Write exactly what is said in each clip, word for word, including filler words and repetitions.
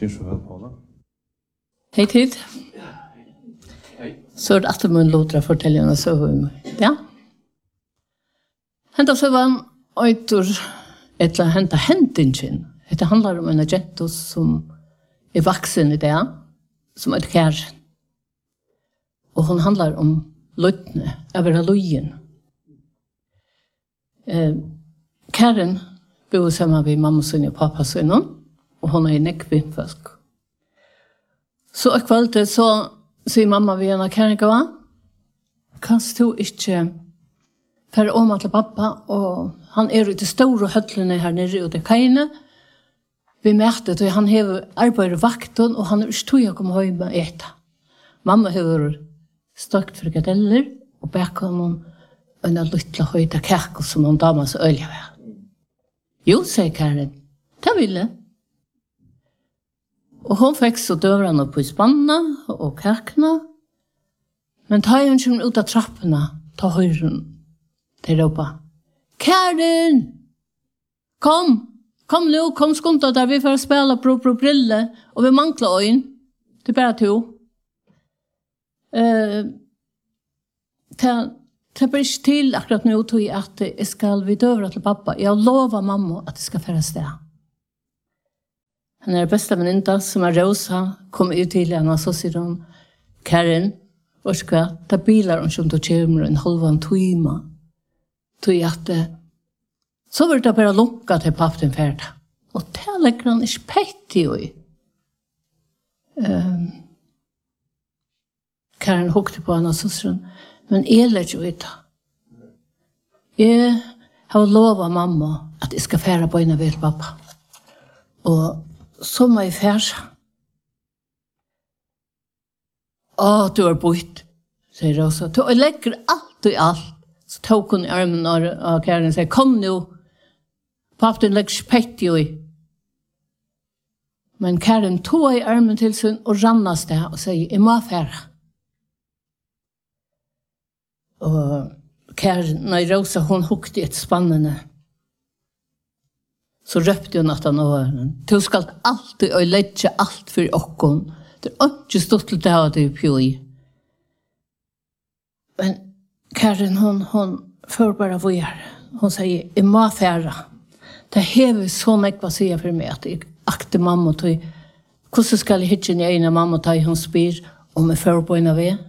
Styr så høy på det. Hei tid. Så er det alltid min låter å fortelle henne så høy med. Ja. Henta så var han øytor et eller henta hendingen. Det handler om en agent som er vaksen i det, som er kæren. Og hun handler om løtene, over løyen. Eh, Karen bor sammen med mamma sin og pappa sin, og hun er nekvinfolk. Så i kvalitet så sier mamma ved henne, Karen, hva? Kanst du ikke fære om til pappa, og han er i de store høtlene her nere og det kajene. Vi mærket, og han har arbeidet vakten, og han er ikke tog å komme hjem og ete. Mamma har støkt frikadeller, og bæk honom en lilla høyta kake som noen damer så ølja ved. Jo, sier Karen, det ville. Og hun fikk så dørene på spanna og kakene, men da hun kommer ut av trappene, ta høyren til råpa. Karen! Kom! Kom nu, kom skunta der, vi får spela pro pro brille, og vi mangler øyn. Det er bare to. Uh, ta Det blir ikke til akkurat nå til at jeg skal videre til pappa. Jeg lover mamma at jeg skal føre sted. Han er beste venninda som er Rosa, kom ut til henne, så sier hun, Karen, orska, det biler hun som du kommer en halv en time. Til at så vil det bare lukke til pappen ferdig. Og det legger han ikke pett i. Um, Karen hukte på henne, så sier hun, men jeg lær ikke ut. Jeg har lovet mamma at jeg skal fære bøyne ved pappa. Og så må jeg fære. Å, du er bøyt, sier Rosa. Jeg legger alt og alt. Så tok hun i armen av Karen og sier, kom nå. Pappen legger ikke pett i. Men Karen tog i armen til sin og rannet det og sier, jeg må fære. Og Karen, nei, Rosa, hun hukte et spannende. Så røpte hun at han var henne. Du skal alltid og legge alt for åkken. Det er ikke stått til det at du på i. Men Karen, hun, hun får bare våre. Hun sier, jeg må fære. Det hever så mye hva sier for meg at jeg akter mamma til. Hvordan skal jeg hitte ned en av mamma til hun spyr om jeg får på en av det?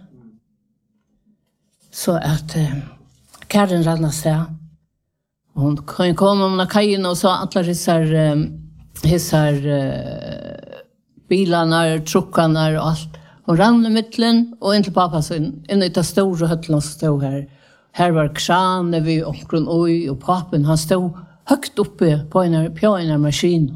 Så at uh, Karen rannar seg. Hon kan komme om den kajen og så alle hissar, um, hissar uh, bilarna, truckarna og alt. Hon rann i mittlen og inn til pappa sin, inn i det store høtlen som stod her. Her var krane vi omkron oi, og pappen han stod høgt oppe på en på en maskin.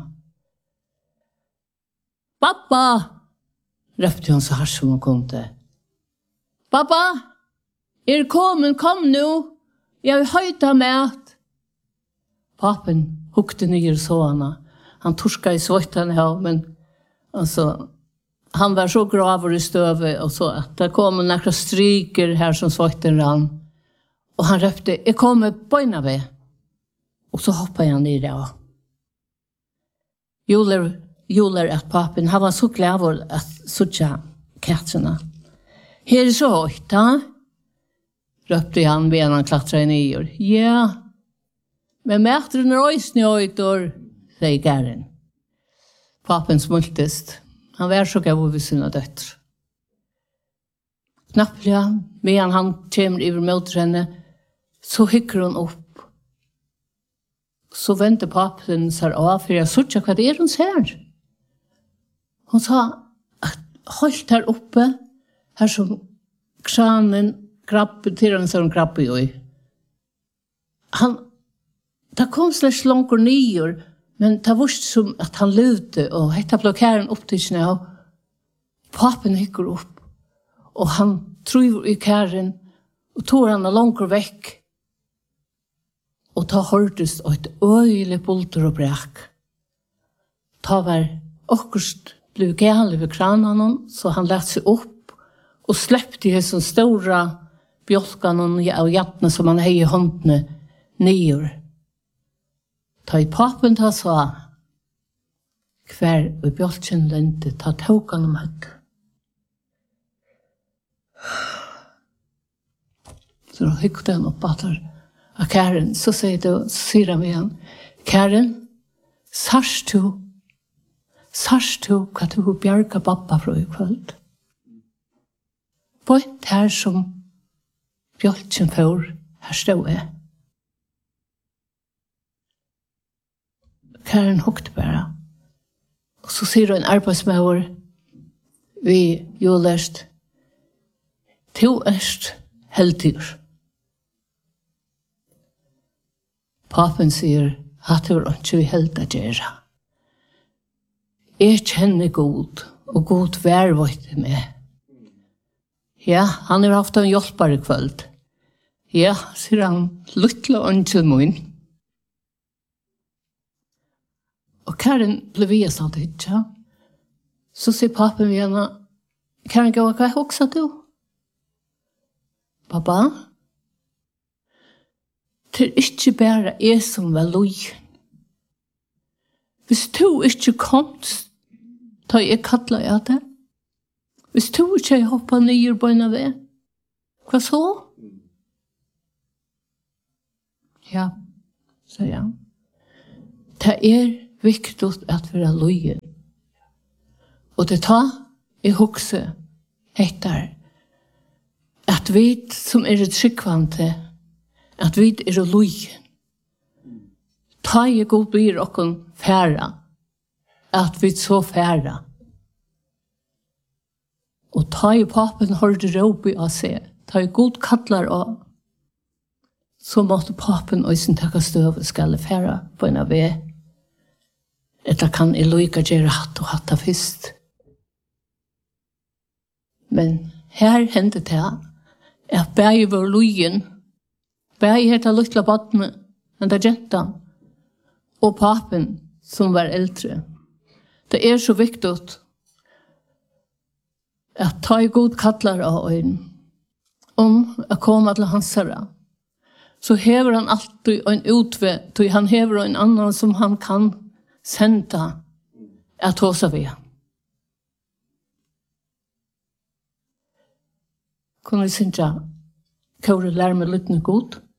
Pappa! Røpte hun så her som hun kom til. Pappa! Er kommet, kom nu. Jeg har høyt av mat. Pappen hukte nyer så henne. Han torska i svøytene her, men altså, han var så graver i støvet, og så at det kom noen stryker her som svøyten rann. Og han røpte, jeg kommer bøyna ved. Og så hoppet han i det. Juler, juler at pappen, han var så glad for at suttja kattene. Her er så høyt, da. Røpte han ved han klatra i nyer. Ja, men mætren er øysene høytor, sier Karen. Pappen smultest. Han var så gav over sine døtter. Knapplega, medan han kommer over mot henne, så hykker hun opp. Så venter pappen seg av, for jeg sørger hva det er hun ser. Hun sa at holdt her oppe, her som kranen krabbe, til han som krabbe jo i. Han, det kom slags langt og nyer, men det var som at han levde, og hette blokkeren opp til sine, og pappen hykker opp, og han tror i kæren, og tog han langt og vekk, og ta hørtes og et øyelig bolter og bræk. Ta var akkurat ble gale ved kranen, så han lette seg opp, og släppte i sån stora bjolkan och hjärtna som han hade i håndene nyer. Ta i pappen ta sa, hver og bjoltjen lente ta tåkan om høtt. Så da hykte han opp at av Karen, så sier, det, så sier han med han, Karen, sars du, sars du hva du bjerga pappa fra i kveld? På et her som bjoltjen får, her stod jeg. Karen hukte bare. Og så sier en arbeidsmøver, vi jo lest, to erst heldyr. Papen sier, at det var ikke vi helt å gjøre. Jeg kjenner god, og god værvøyte med. Ja, han har haft en hjelpere kveld. Ja, sier han, lytle ønskjel min. Og Karen ble vi sånn ikke. Så sier papen vi henne, Karen, hva er det også du? Pappa? Det er ikke bare jeg som var løgn. Hvis du ikke kom, da jeg kattlet jeg det. Hvis du ikke hoppet nye på en av det, hva så? Ja, sier han. Det er viktig at vi er løgn. Og det tar i hokse etter at vi som er tryggvante, at vi er løgn. Ta i god blir okken færa, at vi så færa. Og ta i papen hørte råp i å se, ta i god kattler av, så måtte papen og sin takka støv skal færa på en av vei. Etter kan jeg lykke gjøre hatt og hatt av fyrst. Men her hendte det at bæg var løgn, bæg heter lytla badne, men det gjentan, og papen som var eldre. Det er så viktig at ta i god kattler av øyn om å komme til hans herre. Så hever han alltid en utvei, til han hever en annan som han kan senda at hos av igjen. Kunne vi synge, hva er det lære med litt god?